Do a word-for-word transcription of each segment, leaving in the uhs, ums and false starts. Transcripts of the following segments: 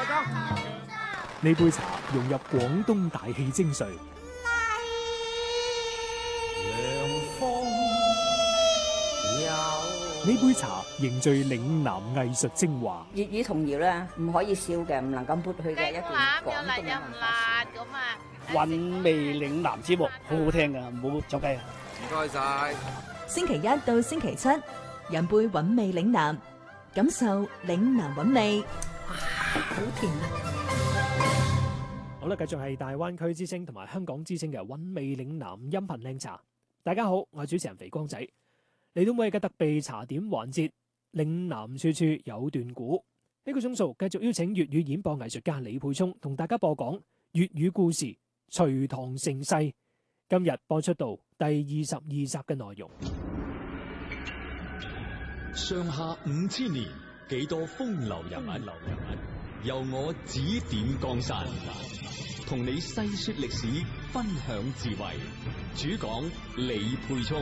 呢杯茶融入廣東大氣精髓，呢杯茶凝聚嶺南藝術精華。 粵語童謠咧，唔可以笑嘅，唔能夠抹去嘅一段廣東嘅文化。 韻味嶺南節目好好聽噶，唔好走雞啊！ 唔該晒。 星期一到星期七，飲杯韻味嶺南，感受嶺南韻味。哇，好甜啊！ 好啦，繼續係大灣區之聲同埋香港之聲嘅韻味嶺南音頻靚茶。大家好，我係主持人肥光仔。嚟到每日嘅特備茶點環節，嶺南處處有段古。呢個鐘數繼續邀請粵語演播藝術家李沛聰同大家播講粵語故事《隋唐盛世》。今日播出到第二十二集嘅內容。 上下五千年，幾多風流人物，流人物由我指點江山，同你細說歷史，分享智慧。主講李沛聰。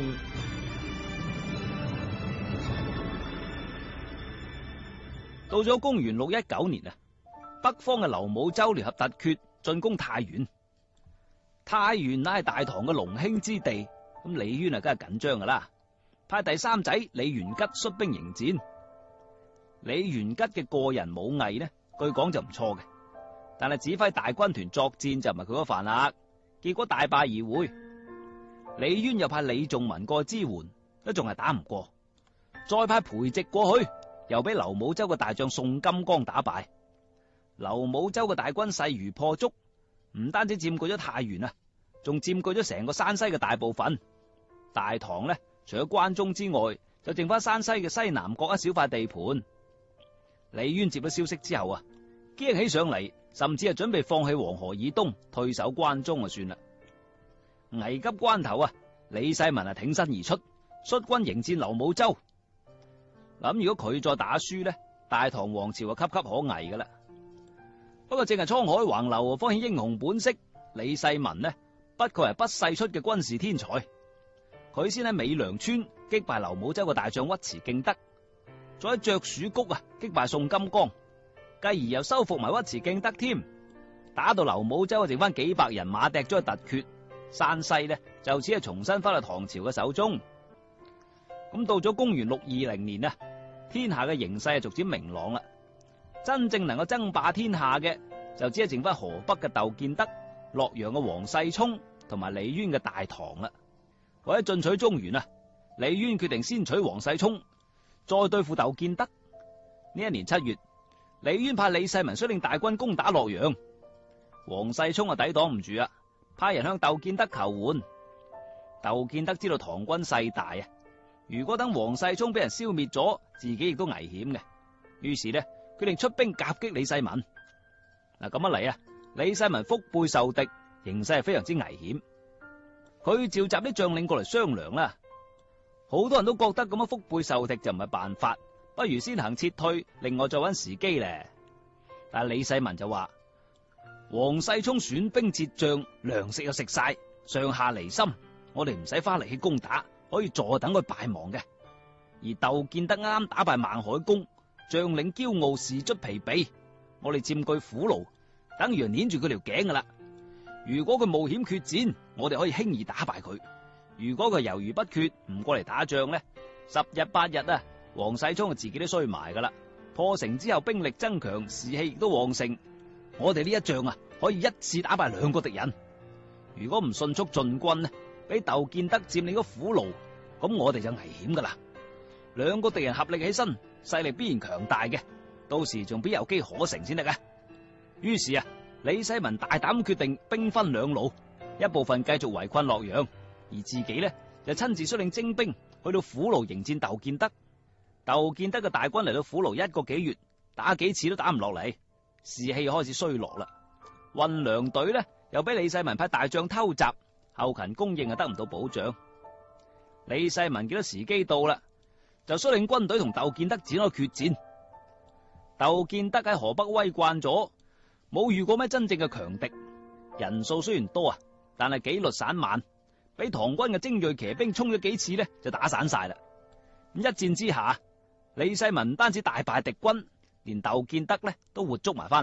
到咗公元六一九年啊，北方嘅劉武周聯合突厥進攻太原。太原乃係大唐嘅龍興之地，咁李淵啊梗係緊張噶啦，派第三仔李元吉率兵迎戰。李元吉嘅個人武藝呢，據講就唔錯嘅，但係指揮大軍團作戰就唔係佢嗰範啦，結果大敗而回。李淵又派李仲文過去支援，都仲係打唔過，再派裴寂過去，又俾劉武周嘅大將宋金剛打敗。劉武周嘅大軍勢如破竹，唔單止佔據咗太原啊，仲佔據咗成個山西嘅大部分。大唐呢，除咗關中之外，就剩翻山西嘅西南角一小塊地盤。李淵接咗消息之後啊，驚起上嚟，甚至係準備放棄黃河以東，退守關中就算啦。危急關頭啊，李世民啊挺身而出，率軍迎戰劉武周。諗如果佢再打輸呢，大唐王朝就岌岌可危噶啦。不過正係滄海橫流，方顯英雄本色。李世民呢，不愧係不世出嘅軍事天才。佢先喺美良村擊敗劉武周嘅大將尉遲敬德，再喺著鼠谷啊擊敗宋金剛，繼而又收復埋尉遲敬德添。打到劉武周剩翻幾百人馬踢咗去突厥，山西呢就只係重新翻去唐朝嘅手中。咁到咗公元六二零年啊，天下嘅形勢係逐漸明朗啦。真正能夠爭霸天下嘅，就只係剩翻河北嘅竇建德、洛陽嘅王世充同埋李淵嘅大唐啦。為咗進取中原啊，李淵決定先取王世充，再對付竇建德。呢一年七月，李淵派李世民率領大軍攻打洛陽，王世充啊抵擋唔住啊，派人向竇建德求援。竇建德知道唐軍勢大啊，如果等王世充俾人消滅咗，自己亦都危險嘅，於是呢，決定出兵夾擊李世民。嗱，咁一嚟啊，李世民腹背受敵，形勢係非常之危險。佢召集啲將領過嚟商量啦。好多人都覺得咁樣腹背受敵就唔係辦法，不如先行撤退，另外再揾時機咧。但係李世民就話：王世充損兵折將，糧食又食晒，上下離心，我哋唔使花力氣攻打，可以坐等佢敗亡嘅。而竇建德啱啱打敗孟海公，將領驕傲，士卒疲憊，我哋佔據虎牢，等於係捏住佢條頸噶啦。如果佢冒險決戰，我哋可以輕易打敗佢；如果佢猶豫不決，唔過嚟打仗呢，十日八日啊，王世充就自己都衰埋噶啦。破城之後，兵力增強，士氣亦都旺盛。我哋呢一仗啊，可以一次打敗兩個敵人。如果唔迅速進軍呢，俾竇建德佔領咗虎牢，咁我哋就危險噶啦。兩個敵人合力起身，勢力必然強大嘅，到時仲必有機可乘先得嘅。於是啊，李世民大膽決定兵分兩路，一部分繼續圍困洛陽，而自己呢就親自率領精兵去到虎牢迎戰竇建德。竇建德嘅大軍嚟到虎牢一個幾月，打幾次都打唔落嚟，士氣開始衰落啦。運糧隊呢又俾李世民派大將偷襲，後勤供應啊得唔到保障。李世民見到時機到啦，就率領軍隊同竇建德展開決戰。竇建德喺河北威慣咗，冇遇過咩真正嘅強敵，人數雖然多啊，但係紀律散漫，俾唐軍嘅精銳騎兵衝咗幾次呢，就打散晒啦。一戰之下，李世民唔單止大敗敵軍，連竇建德呢都活捉埋翻。